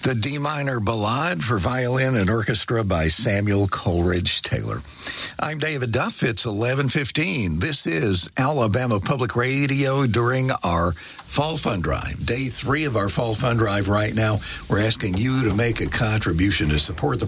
The D minor Ballade for violin and orchestra by Samuel Coleridge Taylor. I'm David Duff. It's 11:15. This is Alabama Public Radio during our Fall Fund Drive. Day 3 of our Fall Fund Drive right now. We're asking you to make a contribution to support the